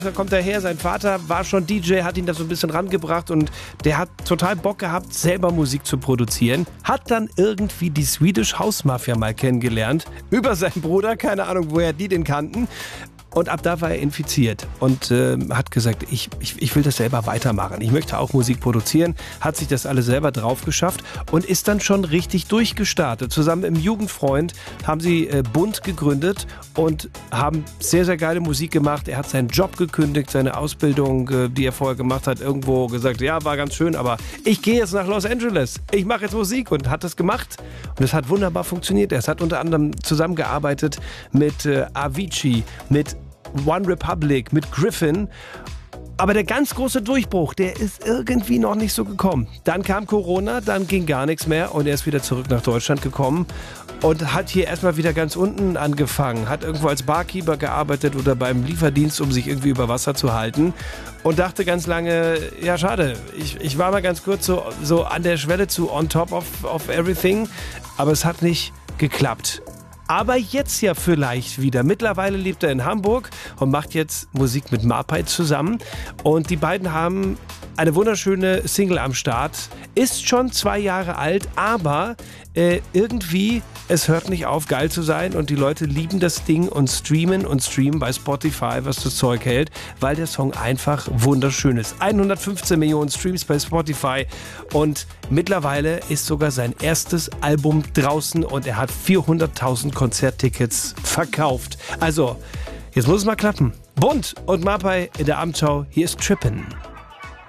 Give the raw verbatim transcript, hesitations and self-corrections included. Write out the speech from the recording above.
Da kommt er her, sein Vater war schon D J, hat ihn da so ein bisschen rangebracht und der hat total Bock gehabt, selber Musik zu produzieren. Hat dann irgendwie die Swedish House Mafia mal kennengelernt, über seinen Bruder, keine Ahnung, woher die den kannten. Und ab da war er infiziert und äh, hat gesagt, ich, ich, ich will das selber weitermachen. Ich möchte auch Musik produzieren, hat sich das alles selber drauf geschafft und ist dann schon richtig durchgestartet. Zusammen im Jugendfreund haben sie äh, Bund gegründet und haben sehr, sehr geile Musik gemacht. Er hat seinen Job gekündigt, seine Ausbildung, äh, die er vorher gemacht hat, irgendwo gesagt, ja, war ganz schön, aber ich gehe jetzt nach Los Angeles. Ich mache jetzt Musik und hat das gemacht. Und es hat wunderbar funktioniert. Er hat unter anderem zusammengearbeitet mit äh, Avicii, mit One Republic, mit Griffin. Aber der ganz große Durchbruch, der ist irgendwie noch nicht so gekommen. Dann kam Corona, dann ging gar nichts mehr und er ist wieder zurück nach Deutschland gekommen und hat hier erstmal wieder ganz unten angefangen. Hat irgendwo als Barkeeper gearbeitet oder beim Lieferdienst, um sich irgendwie über Wasser zu halten. Und dachte ganz lange, ja schade, ich, ich war mal ganz kurz so, so an der Schwelle zu on top of, of everything, aber es hat nicht geklappt. Aber jetzt ja vielleicht wieder. Mittlerweile lebt er in Hamburg und macht jetzt Musik mit Marpay zusammen. Und die beiden haben eine wunderschöne Single am Start. Ist schon zwei Jahre alt, aber äh, irgendwie, es hört nicht auf, geil zu sein. Und die Leute lieben das Ding und streamen und streamen bei Spotify, was das Zeug hält, weil der Song einfach wunderschön ist. hundertfünfzehn Millionen Streams bei Spotify und mittlerweile ist sogar sein erstes Album draußen und er hat vierhunderttausend Konzerttickets verkauft. Also, jetzt muss es mal klappen. Bund und Marpay in der Abendschau. Hier ist Trippin'.